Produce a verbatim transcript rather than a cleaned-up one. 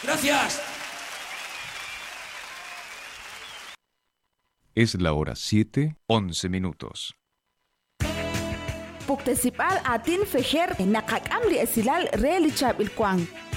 Gracias. Es la hora siete, once minutos. Puktesipal atin fejer nakakam li esilal re li chab ilkwang.